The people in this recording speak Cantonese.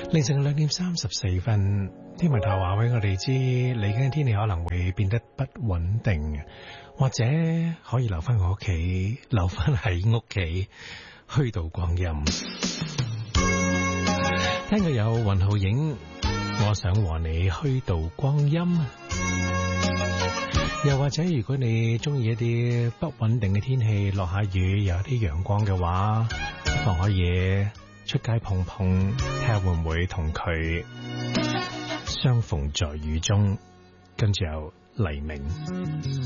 凌晨2:34，天文台話俾我哋知，嚟緊嘅天氣可能會變得不穩定，或者可以留翻我屋企，留翻喺屋企虛度光陰。聽過有雲浩影，我想和你虛度光陰。又或者如果你中意一啲不穩定嘅天氣，落下雨有啲陽光嘅話，不妨可以出街碰碰，睇下會唔會同佢相逢在雨中，跟住有黎明。